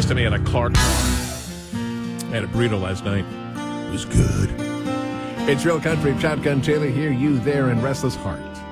to me in a Clark bar. I had a burrito last night. It was good. It's Real Country. Shotgun Taylor here, you there, and Restless Heart.